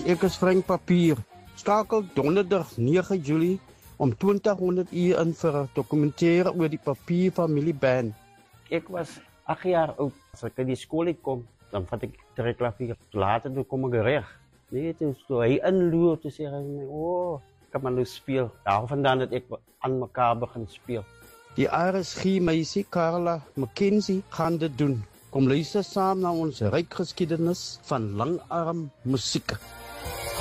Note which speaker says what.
Speaker 1: Ek is Frank Papier. Skakel donderdag 9 Julie om 2000 uur in vir 'n dokumentêre oor die Papier familieband.
Speaker 2: Ek was 8 jaar oud. As ek uit die skool kom, dan vat ek trekklavier. Later toe kom ek reg. Nee, toe hy inloer te sê hy my, kan maar nou speel. Daarvandaan dat ek aan mekaar begin speel.
Speaker 1: Die RSG meisie Carla McKenzie gaan dit doen. Kom luister saam na ons ryk geskiedenis van langarm musiek.